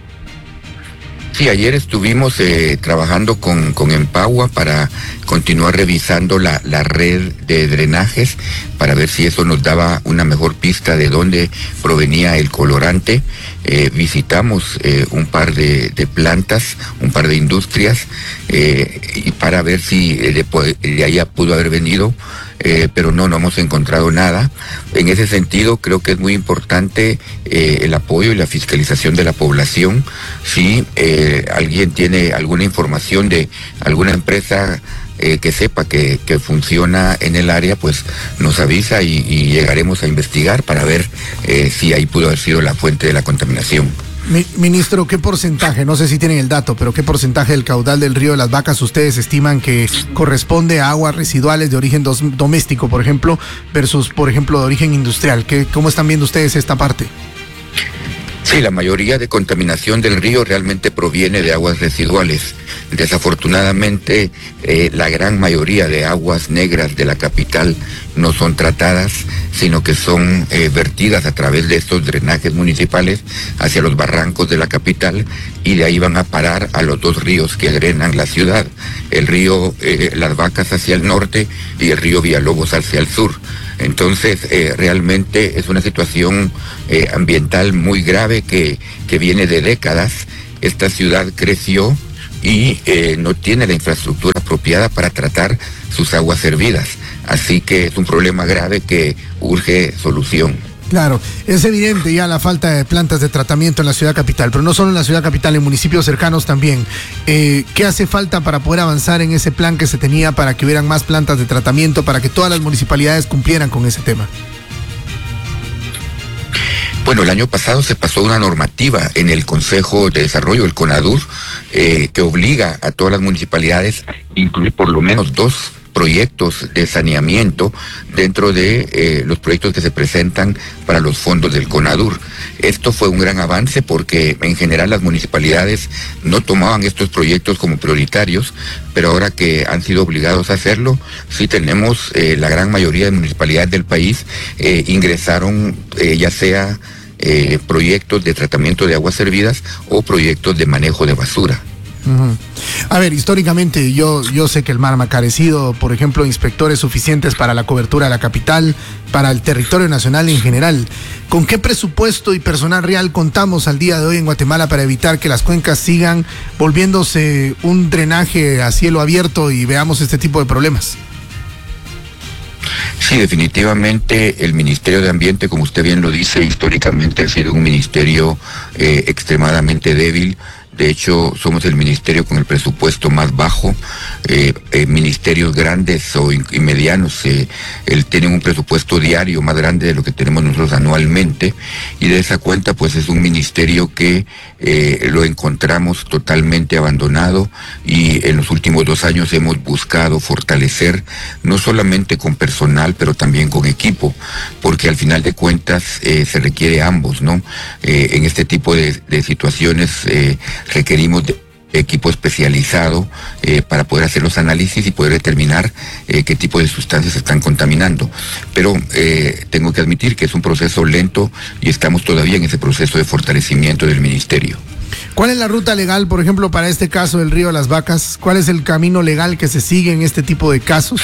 Sí, ayer estuvimos trabajando con Empagua para continuar revisando la red de drenajes para ver si eso nos daba una mejor pista de dónde provenía el colorante. Visitamos un par de plantas, un par de industrias y para ver si de allá pudo haber venido pero no hemos encontrado nada. En ese sentido, creo que es muy importante el apoyo y la fiscalización de la población. Si alguien tiene alguna información de alguna empresa que sepa que funciona en el área, pues nos avisa y llegaremos a investigar para ver si ahí pudo haber sido la fuente de la contaminación. Ministro, ¿qué porcentaje, no sé si tienen el dato, pero qué porcentaje del caudal del río de las Vacas ustedes estiman que corresponde a aguas residuales de origen doméstico, por ejemplo, versus, por ejemplo, de origen industrial? ¿Cómo están viendo ustedes esta parte? Sí, la mayoría de contaminación del río realmente proviene de aguas residuales. Desafortunadamente, la gran mayoría de aguas negras de la capital no son tratadas, sino que son vertidas a través de estos drenajes municipales hacia los barrancos de la capital, y de ahí van a parar a los dos ríos que drenan la ciudad, el río Las Vacas hacia el norte y el río Villalobos hacia el sur. Entonces, realmente es una situación ambiental muy grave que viene de décadas. Esta ciudad creció y no tiene la infraestructura apropiada para tratar sus aguas servidas. Así que es un problema grave que urge solución. Claro, es evidente ya la falta de plantas de tratamiento en la ciudad capital, pero no solo en la ciudad capital, en municipios cercanos también. ¿Qué hace falta para poder avanzar en ese plan que se tenía para que hubieran más plantas de tratamiento, para que todas las municipalidades cumplieran con ese tema? Bueno, el año pasado se pasó una normativa en el Consejo de Desarrollo, el CONADUR, que obliga a todas las municipalidades a incluir por lo menos 2 proyectos de saneamiento dentro de los proyectos que se presentan para los fondos del CONADUR. Esto fue un gran avance porque en general las municipalidades no tomaban estos proyectos como prioritarios, pero ahora que han sido obligados a hacerlo, sí tenemos la gran mayoría de municipalidades del país ingresaron ya sea proyectos de tratamiento de aguas servidas o proyectos de manejo de basura. A ver, históricamente yo sé que el MARM ha carecido, por ejemplo, inspectores suficientes para la cobertura de la capital, para el territorio nacional en general. ¿Con qué presupuesto y personal real contamos al día de hoy en Guatemala para evitar que las cuencas sigan volviéndose un drenaje a cielo abierto y veamos este tipo de problemas? Sí, definitivamente el Ministerio de Ambiente, como usted bien lo dice, históricamente ha sido un ministerio extremadamente débil. De hecho, somos el ministerio con el presupuesto más bajo. Ministerios grandes y medianos tienen un presupuesto diario más grande de lo que tenemos nosotros anualmente, y de esa cuenta pues es un ministerio que lo encontramos totalmente abandonado, y en los últimos 2 años hemos buscado fortalecer no solamente con personal pero también con equipo, porque al final de cuentas se requiere ambos, ¿no? En este tipo de situaciones requerimos de equipo especializado para poder hacer los análisis y poder determinar qué tipo de sustancias están contaminando. Pero tengo que admitir que es un proceso lento y estamos todavía en ese proceso de fortalecimiento del ministerio. ¿Cuál es la ruta legal, por ejemplo, para este caso del río Las Vacas? ¿Cuál es el camino legal que se sigue en este tipo de casos?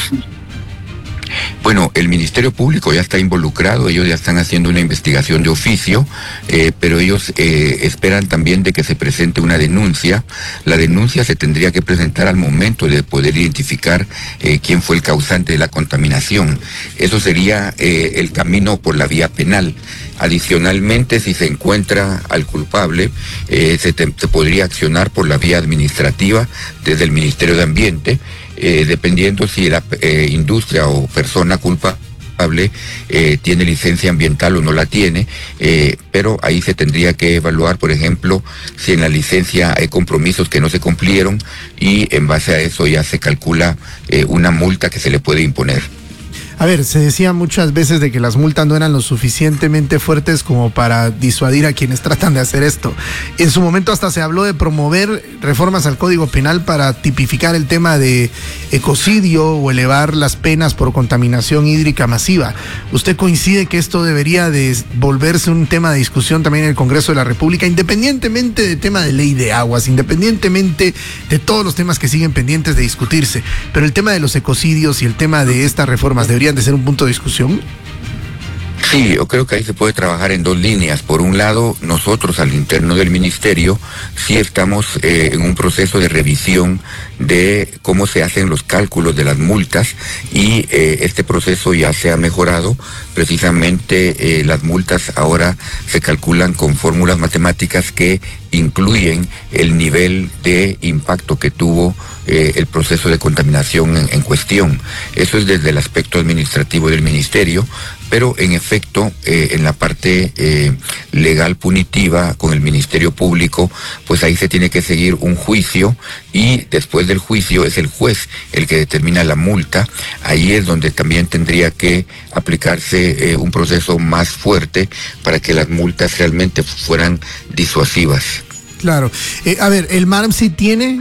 Bueno, el Ministerio Público ya está involucrado, ellos ya están haciendo una investigación de oficio, pero ellos esperan también de que se presente una denuncia. La denuncia se tendría que presentar al momento de poder identificar quién fue el causante de la contaminación. Eso sería el camino por la vía penal. Adicionalmente, si se encuentra al culpable, se podría accionar por la vía administrativa desde el Ministerio de Ambiente, dependiendo si la industria o persona culpable tiene licencia ambiental o no la tiene, pero ahí se tendría que evaluar, por ejemplo, si en la licencia hay compromisos que no se cumplieron, y en base a eso ya se calcula una multa que se le puede imponer. A ver, se decía muchas veces de que las multas no eran lo suficientemente fuertes como para disuadir a quienes tratan de hacer esto. En su momento hasta se habló de promover reformas al Código Penal para tipificar el tema de ecocidio o elevar las penas por contaminación hídrica masiva. ¿Usted coincide que esto debería de volverse un tema de discusión también en el Congreso de la República, independientemente del tema de ley de aguas, independientemente de todos los temas que siguen pendientes de discutirse? Pero el tema de los ecocidios y el tema de estas reformas deberían de ser un punto de discusión. Sí, yo creo que ahí se puede trabajar en 2 líneas. Por un lado, nosotros al interno del ministerio sí estamos en un proceso de revisión de cómo se hacen los cálculos de las multas y este proceso ya se ha mejorado. Precisamente las multas ahora se calculan con fórmulas matemáticas que incluyen el nivel de impacto que tuvo el proceso de contaminación en cuestión. Eso es desde el aspecto administrativo del ministerio, pero en efecto en la parte legal punitiva con el Ministerio Público, pues ahí se tiene que seguir un juicio y después del juicio es el juez el que determina la multa. Ahí es donde también tendría que aplicarse un proceso más fuerte para que las multas realmente fueran disuasivas. Claro. A ver, el MARM sí tiene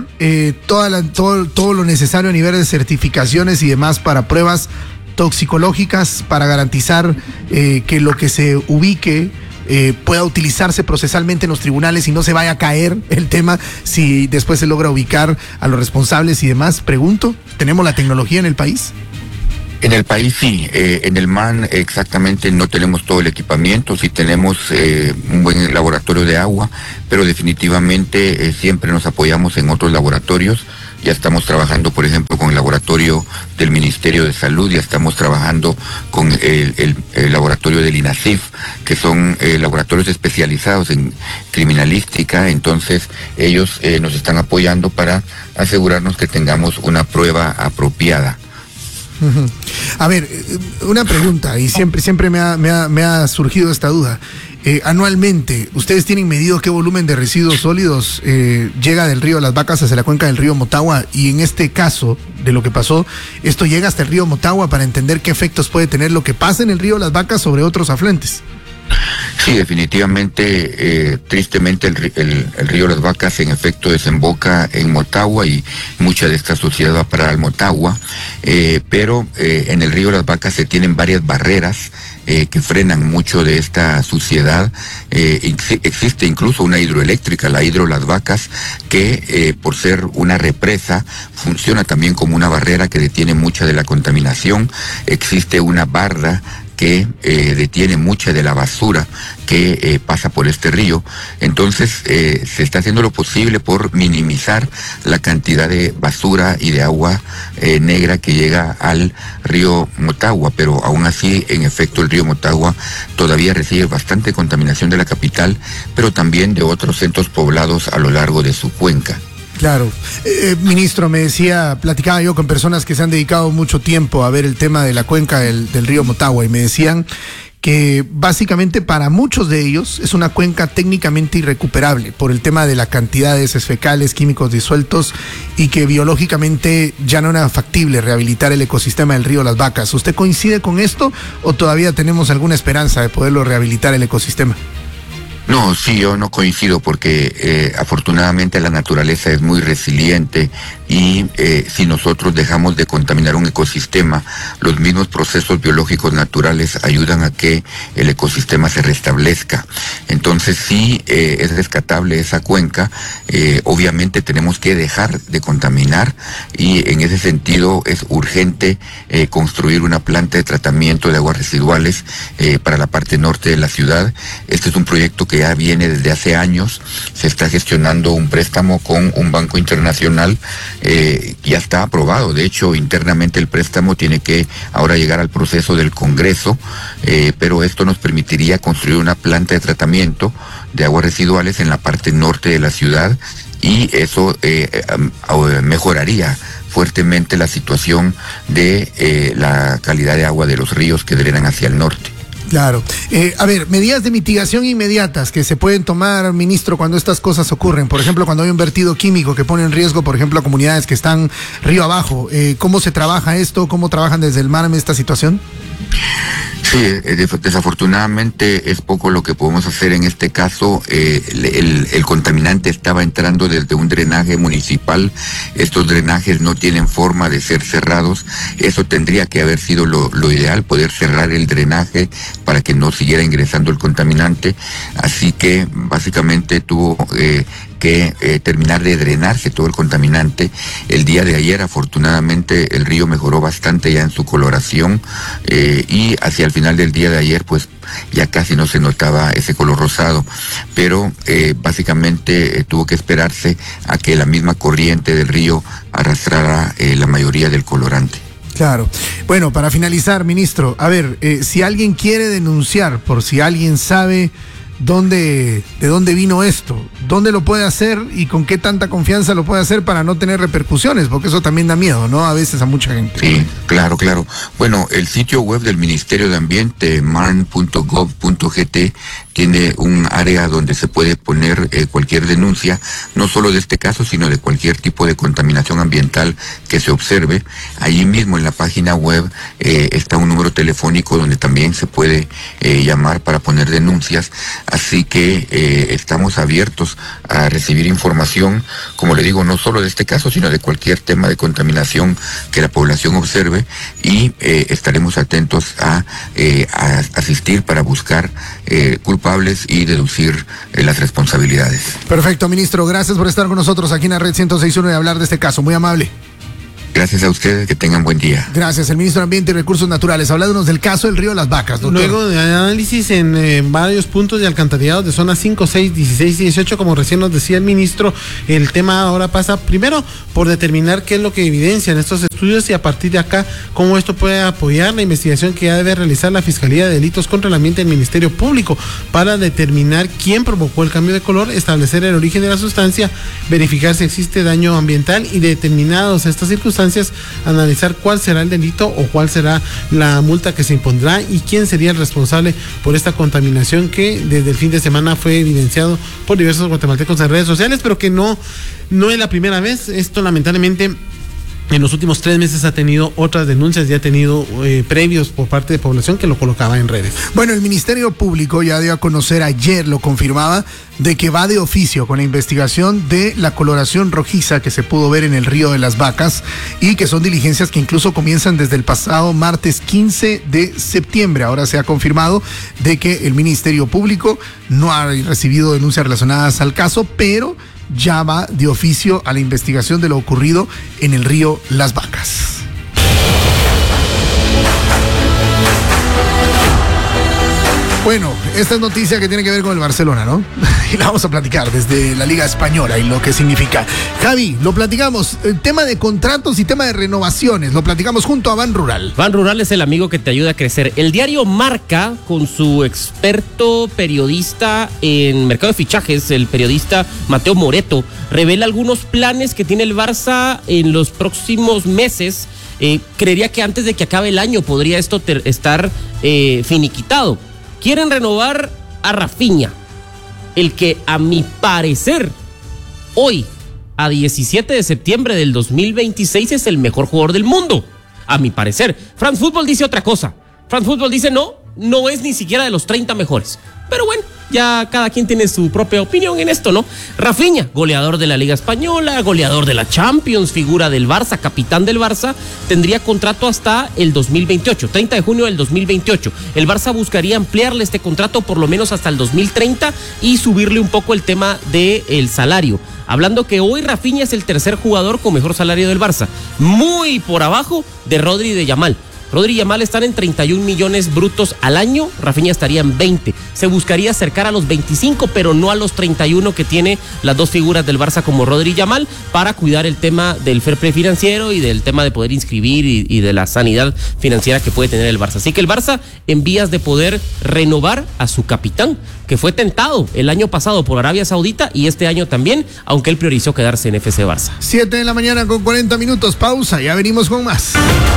todo lo necesario a nivel de certificaciones y demás para pruebas toxicológicas para garantizar que lo que se ubique pueda utilizarse procesalmente en los tribunales y no se vaya a caer el tema si después se logra ubicar a los responsables y demás. Pregunto, ¿tenemos la tecnología en el país? En el país sí, en el MAN exactamente no tenemos todo el equipamiento, sí tenemos un buen laboratorio de agua, pero definitivamente siempre nos apoyamos en otros laboratorios. Ya estamos trabajando, por ejemplo, con el laboratorio del Ministerio de Salud, ya estamos trabajando con el laboratorio del INASIF, que son laboratorios especializados en criminalística. Entonces ellos nos están apoyando para asegurarnos que tengamos una prueba apropiada. A ver, una pregunta, y siempre me ha surgido esta duda. Anualmente, ¿ustedes tienen medido qué volumen de residuos sólidos llega del río Las Vacas hacia la cuenca del río Motagua? Y en este caso, de lo que pasó, ¿esto llega hasta el río Motagua para entender qué efectos puede tener lo que pasa en el río Las Vacas sobre otros afluentes? Sí, definitivamente, tristemente el río Las Vacas en efecto desemboca en Motagua y mucha de esta suciedad va para el Motagua, pero en el río Las Vacas se tienen varias barreras que frenan mucho de esta suciedad. Existe incluso una hidroeléctrica, la Hidro Las Vacas, que por ser una represa funciona también como una barrera que detiene mucha de la contaminación. Existe una barra que detiene mucha de la basura que pasa por este río. Entonces se está haciendo lo posible por minimizar la cantidad de basura y de agua negra que llega al río Motagua, pero aún así, en efecto, el río Motagua todavía recibe bastante contaminación de la capital, pero también de otros centros poblados a lo largo de su cuenca. Claro. Ministro, platicaba yo con personas que se han dedicado mucho tiempo a ver el tema de la cuenca del río Motagua y me decían que básicamente para muchos de ellos es una cuenca técnicamente irrecuperable por el tema de la cantidad de heces fecales, químicos disueltos y que biológicamente ya no era factible rehabilitar el ecosistema del río Las Vacas. ¿Usted coincide con esto o todavía tenemos alguna esperanza de poderlo rehabilitar el ecosistema? No, sí, yo no coincido porque afortunadamente la naturaleza es muy resiliente y si nosotros dejamos de contaminar un ecosistema, los mismos procesos biológicos naturales ayudan a que el ecosistema se restablezca. Entonces sí es rescatable esa cuenca, obviamente tenemos que dejar de contaminar y en ese sentido es urgente construir una planta de tratamiento de aguas residuales para la parte norte de la ciudad. Este es un proyecto que ya viene desde hace años, se está gestionando un préstamo con un banco internacional, ya está aprobado. De hecho, internamente el préstamo tiene que ahora llegar al proceso del Congreso, pero esto nos permitiría construir una planta de tratamiento de aguas residuales en la parte norte de la ciudad y eso mejoraría fuertemente la situación de la calidad de agua de los ríos que drenan hacia el norte. Claro. A ver, medidas de mitigación inmediatas que se pueden tomar, ministro, cuando estas cosas ocurren. Por ejemplo, cuando hay un vertido químico que pone en riesgo, por ejemplo, a comunidades que están río abajo. ¿Cómo se trabaja esto? ¿Cómo trabajan desde el MARM esta situación? Sí, desafortunadamente es poco lo que podemos hacer en este caso. El contaminante estaba entrando desde un drenaje municipal. Estos drenajes no tienen forma de ser cerrados. Eso tendría que haber sido lo ideal, poder cerrar el drenaje para que no siguiera ingresando el contaminante. Así que básicamente tuvo que terminar de drenarse todo el contaminante. El día de ayer, afortunadamente, el río mejoró bastante ya en su coloración y hacia el final del día de ayer, pues ya casi no se notaba ese color rosado, pero básicamente tuvo que esperarse a que la misma corriente del río arrastrara la mayoría del colorante. Claro. Bueno, para finalizar, ministro, a ver, si alguien quiere denunciar, por si alguien sabe de dónde vino esto, dónde lo puede hacer y con qué tanta confianza lo puede hacer para no tener repercusiones, porque eso también da miedo, ¿no? A veces a mucha gente. Sí, claro. Bueno, el sitio web del Ministerio de Ambiente, marn.gov.gt, tiene un área donde se puede poner cualquier denuncia, no solo de este caso, sino de cualquier tipo de contaminación ambiental que se observe. Allí mismo en la página web está un número telefónico donde también se puede llamar para poner denuncias. Así que estamos abiertos a recibir información, como le digo, no solo de este caso, sino de cualquier tema de contaminación que la población observe, y estaremos atentos a asistir para buscar culpables y deducir las responsabilidades. Perfecto, ministro, gracias por estar con nosotros aquí en la Red 106.1 y hablar de este caso, muy amable. Gracias a ustedes, que tengan buen día. Gracias, el ministro de Ambiente y Recursos Naturales. Hablándonos del caso del río Las Vacas, doctor. Luego de análisis en varios puntos de alcantarillado de zonas 5, 6, 16 y 18, como recién nos decía el ministro, el tema ahora pasa primero por determinar qué es lo que evidencian estos estudios y a partir de acá, cómo esto puede apoyar la investigación que ya debe realizar la Fiscalía de Delitos contra el Ambiente del Ministerio Público para determinar quién provocó el cambio de color, establecer el origen de la sustancia, verificar si existe daño ambiental y determinados estas circunstancias, analizar cuál será el delito o cuál será la multa que se impondrá y quién sería el responsable por esta contaminación que desde el fin de semana fue evidenciado por diversos guatemaltecos en redes sociales, pero que no es la primera vez. Esto lamentablemente en los últimos 3 meses ha tenido otras denuncias y ha tenido previos por parte de población que lo colocaba en redes. Bueno, el Ministerio Público ya dio a conocer ayer, lo confirmaba, de que va de oficio con la investigación de la coloración rojiza que se pudo ver en el río de Las Vacas y que son diligencias que incluso comienzan desde el pasado martes 15 de septiembre. Ahora se ha confirmado de que el Ministerio Público no ha recibido denuncias relacionadas al caso, pero ya va de oficio a la investigación de lo ocurrido en el río Las Vacas. Bueno, esta es noticia que tiene que ver con el Barcelona, ¿no? Y la vamos a platicar desde la Liga Española y lo que significa. Javi, lo platicamos, el tema de contratos y tema de renovaciones, lo platicamos junto a Ban Rural. Ban Rural es el amigo que te ayuda a crecer. El diario Marca, con su experto periodista en mercado de fichajes, el periodista Mateo Moreto, revela algunos planes que tiene el Barça en los próximos meses. Creería que antes de que acabe el año podría esto estar finiquitado. Quieren renovar a Rafinha, el que a mi parecer hoy, a 17 de septiembre del 2026, es el mejor jugador del mundo, a mi parecer. France Football dice otra cosa. France Football dice no es ni siquiera de los 30 mejores. Pero bueno, ya cada quien tiene su propia opinión en esto, ¿no? Rafinha, goleador de la Liga Española, goleador de la Champions, figura del Barça, capitán del Barça, tendría contrato hasta el 2028, 30 de junio del 2028. El Barça buscaría ampliarle este contrato por lo menos hasta el 2030 y subirle un poco el tema del salario. Hablando que hoy Rafinha es el tercer jugador con mejor salario del Barça, muy por abajo de Rodri y de Yamal. Rodri y Yamal están en 31 millones brutos al año, Rafinha estaría en 20. Se buscaría acercar a los 25, pero no a los 31 que tiene las dos figuras del Barça como Rodri y Yamal, para cuidar el tema del fair play financiero y del tema de poder inscribir y de la sanidad financiera que puede tener el Barça. Así que el Barça en vías de poder renovar a su capitán, que fue tentado el año pasado por Arabia Saudita y este año también, aunque él priorizó quedarse en FC Barça. 7 de la mañana con 40 minutos, pausa, ya venimos con más.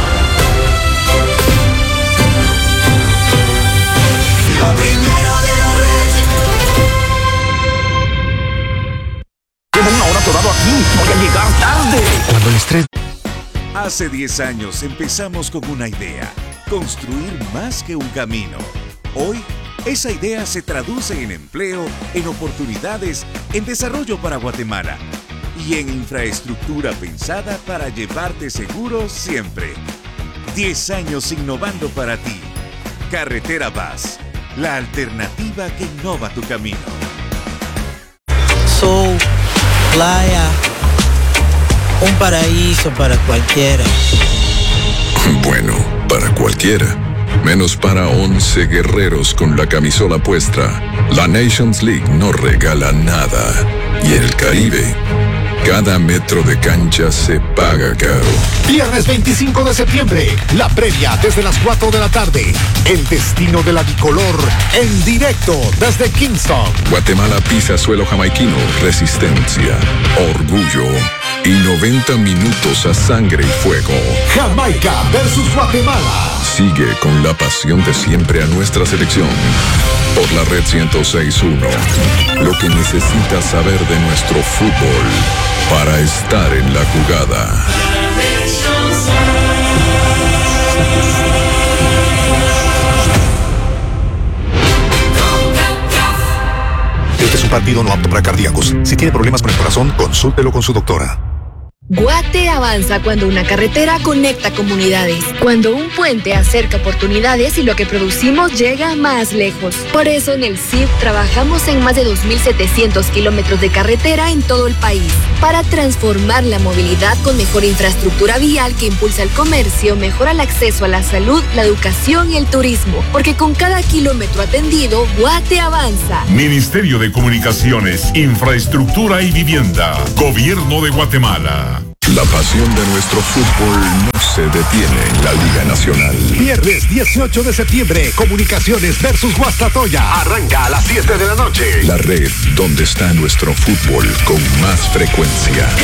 Llevo una hora atorado aquí, voy a llegar tarde. Cuando el estrés... Hace 10 años empezamos con una idea, construir más que un camino. Hoy, esa idea se traduce en empleo, en oportunidades, en desarrollo para Guatemala y en infraestructura pensada para llevarte seguro siempre. 10 años innovando para ti. Carretera Vaz, la alternativa que innova tu camino. Sol, playa, un paraíso para cualquiera. Bueno, para cualquiera. Menos para 11 guerreros con la camisola puesta. La Nations League no regala nada. Y el Caribe Cada metro de cancha se paga caro. Viernes 25 de septiembre, la previa desde las 4 de la tarde. El destino de la bicolor en directo desde Kingston. Guatemala pisa suelo jamaiquino, resistencia, orgullo y 90 minutos a sangre y fuego. Jamaica versus Guatemala. Sigue con la pasión de siempre a nuestra selección. Por la Red 106.1. Lo que necesitas saber de nuestro fútbol para estar en la jugada. Este es un partido no apto para cardíacos. Si tiene problemas con el corazón, consúltelo con su doctora. Guate avanza cuando una carretera conecta comunidades, cuando un puente acerca oportunidades y lo que producimos llega más lejos. Por eso en el CID trabajamos en más de 2.700 kilómetros de carretera en todo el país, para transformar la movilidad con mejor infraestructura vial que impulsa el comercio, mejora el acceso a la salud, la educación y el turismo, porque con cada kilómetro atendido, Guate avanza. Ministerio de Comunicaciones, Infraestructura y Vivienda, Gobierno de Guatemala. La pasión de nuestro fútbol no se detiene en la Liga Nacional. Viernes 18 de septiembre, Comunicaciones versus Guastatoya. Arranca a las 7 de la noche. La red donde está nuestro fútbol con más frecuencia.